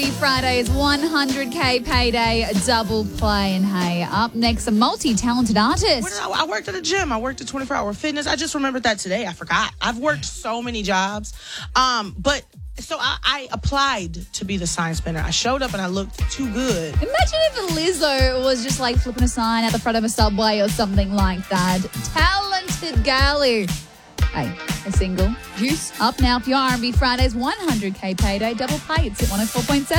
R&B Fridays 100K payday double play. And hey, up next, a multi-talented artist. I worked at a gym. I worked at 24 Hour Fitness. I just remembered that today. I forgot. I've worked so many jobs. So I applied to be the sign spinner. I showed up and I looked too good. Imagine if Lizzo was just like flipping a sign at the front of a subway or something like that. Talented girlie. Hey, a single. Juice up now for your R&B Fridays 100K payday double play. It's at 104.7.